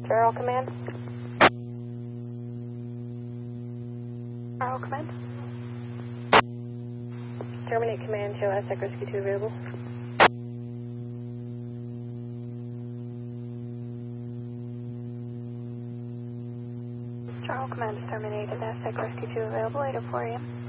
General Command. General Command. Terminate command, show Aztec Rescue 2 available. General Command is terminated, Aztec Rescue 2 available, 8:04 a.m.